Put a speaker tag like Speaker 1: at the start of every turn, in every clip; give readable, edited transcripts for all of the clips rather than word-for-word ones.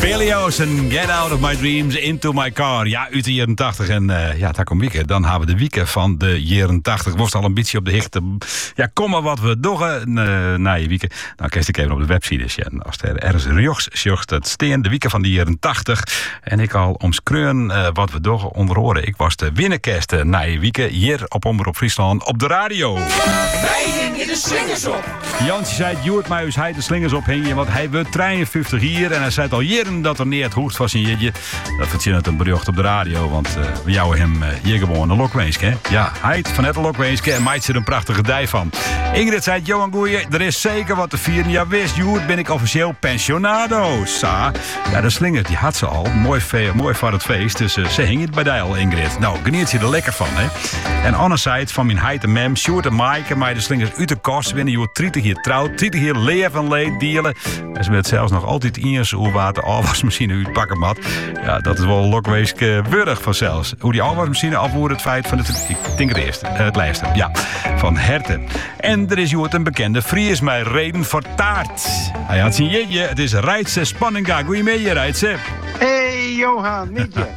Speaker 1: Peleo's en Get Out of My Dreams, Into My Car. Ja, uit de jaren 80. En daar komt Wieke. Dan hebben we de Wieke van de jaren 80. Was al een beetje op de hichte. Ja, kom maar wat we doggen. Na je Wieke. Nou, kijk ik even op de website. Dus ja, als er ergens rjochts zocht het steen. De Wieke van de jaren 80. En ik al omskreun wat we doggen onder oren. Ik was de winnerkerst na je Wieke. Hier op Omroep Friesland op de radio.
Speaker 2: Wij hingen de slingers op.
Speaker 1: Jansje zei, Joert Muis, hij de slingers ophingen. Want hij wordt 53 hier. En hij zei al jaren dat er niet het hoest was in jeetje. Dat verzin het een bericht op de radio. Want we jouwen hem hier gewoon een lokweeske. Ja, hij van het lokweeske. En maakt er een prachtige dij van. Ingrid zei, Johan Goeie, er is zeker wat te vieren. Ja, wist, Joert, ben ik officieel pensionado. Sa. Ja, de slingers, die had ze al. Mooi voor het feest. Dus ze hing het bij die al, Ingrid. Nou, geniet je er lekker van, hè. En anderzijds van mijn heid en mem, Sjoerd en Maaike, maar de slingers uit de kost winnen. Joert 30 hier trouwt, 30 hier leven en leed dealen. En ze werd zelfs nog altijd eens hoe water afwasmachine uit pakken mat. Ja, dat is wel lokweesk wurdig vanzelfs. Hoe die afwasmachine afvoert het feit van het lijsten. Ja, van Herten. En er is Joert een bekende Fries mij reden voor taart. Hij had zijn jeetje, het is Rijtse Spanninga. Goeiemiddag, Rijtse.
Speaker 3: Hey Johan, niet je?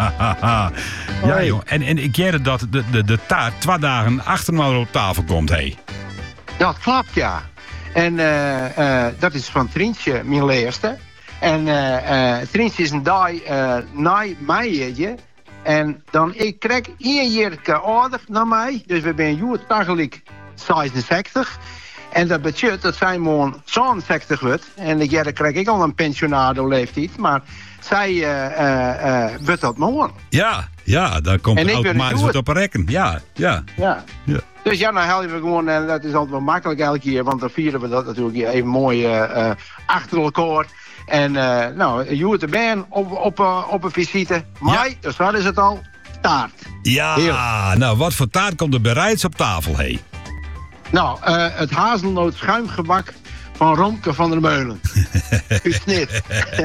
Speaker 1: Ja joh, en ik jette dat de taart 2 dagen achter me op tafel komt, hé.
Speaker 3: Dat klopt, ja. En dat is van Trientje, mijn leerste. En Trientje is een dag na mij. En dan ik krijg 1 jaar ouder naar mij. Dus we zijn Joert tegelijk 66. En dat betekent dat zij morgen 60 wordt. En dan krijg ik al een pensionado leeftijd. Maar zij wordt dat morgen.
Speaker 1: Ja, daar komt er automatisch wat op een rekken. Ja.
Speaker 3: Dus ja, nou helpen we gewoon, en dat is altijd wel makkelijk elke keer, want dan vieren we dat natuurlijk even mooi achter elkaar. En nou, Joert de Ben op een visite. Maar, dus wat is het al? Taart.
Speaker 1: Ja,
Speaker 3: heerlijk.
Speaker 1: Nou, wat voor taart komt er bereids op tafel, hé?
Speaker 3: Nou, het hazelnoot schuimgebak van Romke van der Meulen. Gesnit.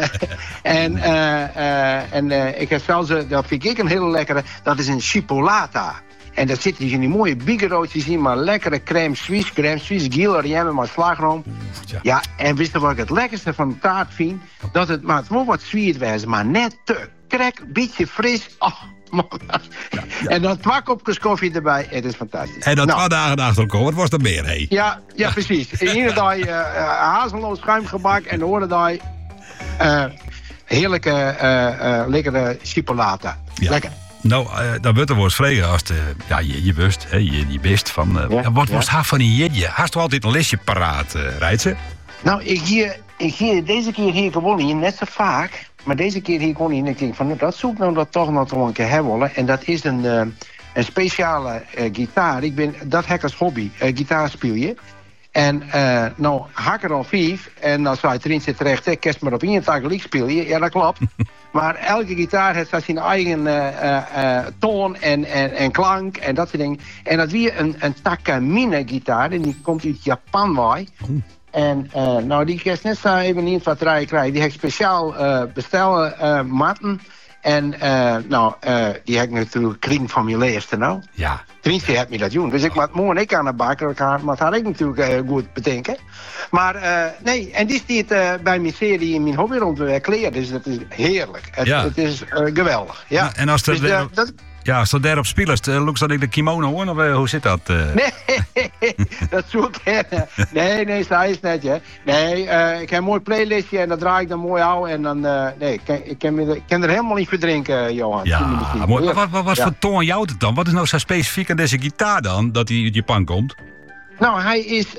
Speaker 3: en ik heb zelfs, dat vind ik een hele lekkere, dat is een chipolata. En dat zit dus in die mooie bigerootjes in, maar lekkere crème suisse, Guilherme met slagroom. Ja, en wist je wat ik het lekkerste van de taart vind? Dat het wel wat zwiert was, maar net te krek, beetje fris. Oh, man. Ja. En dan 2 kopjes koffie erbij, het is fantastisch.
Speaker 1: En dan 2 dagen achter elkaar, wat was er meer, hé?
Speaker 3: Ja, precies. In ieder dag hazelnoot schuimgebak en de andere dag heerlijke, lekkere chipolata.
Speaker 1: Ja.
Speaker 3: Lekker.
Speaker 1: Nou, dan wordt er wel eens vregen als je wist, je wist van... wat was haar van een jeetje? Hast je altijd een lesje paraat, Rijtse?
Speaker 3: Nou, deze keer hier gewoon niet, net zo vaak. Maar deze keer hier gewoon niet. En ik denk van, dat zoek nou dat toch nog een keer hebben. En dat is een speciale gitaar. Dat heb ik als hobby, gitaar speel je. En nou hak er al 5. En dan zou je erin zitten terecht, kerst maar op 1 tegelijk speel je. Ja, dat klopt. Maar elke gitaar heeft zijn eigen toon en klank en dat soort dingen. En dat weer een Takamine gitaar. En die komt uit Japan bij. En nou, die kerst net zo even niet wat rijden krijgen. Die heb ik speciaal bestellen matten. En die heb ik natuurlijk kring van mijn leerste nou.
Speaker 1: Ja.
Speaker 3: Trientje heeft me dat doen. Dus ik moet morgen ik aan de bakken. Maar dat had ik natuurlijk goed bedenken. Maar nee, en die stiert bij mijn serie in mijn hobby rond kleren. Dus dat is heerlijk. Het is geweldig. Ja.
Speaker 1: En als als dat daarop speelt, looks dat ik de kimono hoor? Of hoe zit dat?
Speaker 3: Nee, dat zoek ik. Nee, zij is net, hè. Nee, ik heb een mooi playlistje en dat draai ik dan mooi aan. En dan, ik kan er helemaal niet verdrinken, Johan.
Speaker 1: Ja, mooi. Wat voor toon jouwt het dan? Wat is nou zo specifiek aan deze gitaar dan, dat hij uit Japan komt?
Speaker 3: Nou, hij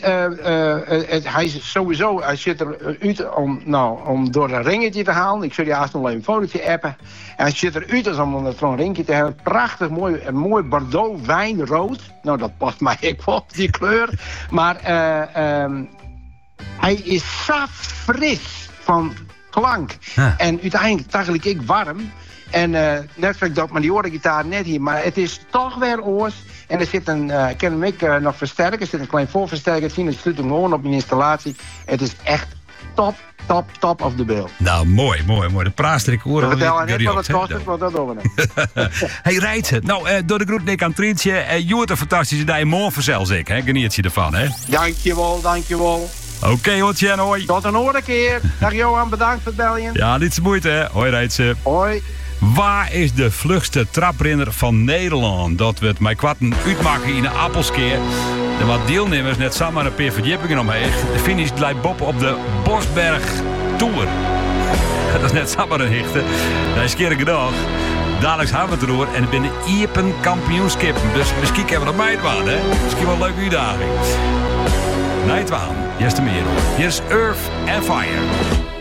Speaker 3: is sowieso, hij zit eruit om door een ringetje te halen. Ik zou die haast nog even een fotootje appen. En hij zit eruit als om een ringetje te hebben. Prachtig mooi Bordeaux wijnrood. Nou, dat past mij ook wel, die kleur. Maar hij is zo fris van klank. Ja. En uiteindelijk eigenlijk ik warm. En net zoals dat, maar die hoorde gitaar net hier. Maar het is toch weer oors. En er zit ik kan hem nog versterken. Er zit een klein voorversterker zien. Het sluit hem gewoon op mijn installatie. Het is echt top of the bill.
Speaker 1: Nou, mooi. De praatstrik oren.
Speaker 3: Vertel net wat het kost, want dat doen we nog.
Speaker 1: Hey, Rijtse. Nou, door de groet Nick aan Trientje. Joert een fantastische dag. Morgen zelfs ik, hè. Geniet je ervan, hè.
Speaker 3: Dankjewel.
Speaker 1: Oké, Otjen, hoi.
Speaker 3: Tot een andere keer. Dag Johan, bedankt voor het bellen.
Speaker 1: Ja, niet zo moeite, hè. Hoi, Rijtse.
Speaker 3: Hoi.
Speaker 1: Waar is de vlugste traprenner van Nederland? Dat we het met kwarten uitmaken in een appelskeer. De wat deelnemers net samen een paar verdiepingen omheen. De finish lijkt Bob op de Bosberg Tour. Dat is net samen een hichte. Dat is keer genoeg. Dadelijk gaan we het erover en het binnen Iepen kampioenskip. Dus misschien hebben we nog meidwaan, hè? Misschien wel een leuke uitdaging. Nijtwaan, hier is de meer hoor. Hier is Earth and Fire.